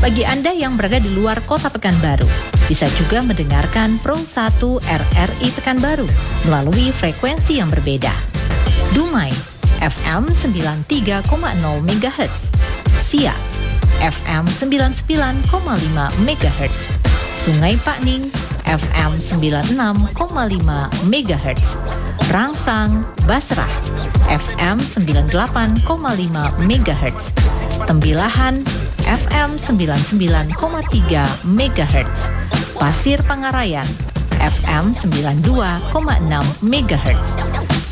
Bagi Anda yang berada di luar kota Pekanbaru, bisa juga mendengarkan Pro 1 RRI Pekanbaru melalui frekuensi yang berbeda. Dumai, FM 93,0 MHz. Siak, FM 99,5 MHz. Sungai Pakning, FM 96,5 MHz. Rangsang, Basrah, FM 98,5 MHz. Tembilahan, FM 99,3 MHz. Pasir Pangarayan, FM 92,6 MHz.